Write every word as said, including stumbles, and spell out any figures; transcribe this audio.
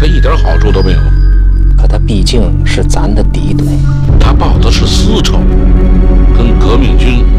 他一点好处都没有。 可他毕竟是咱的敌对， 他报的是私仇，跟革命军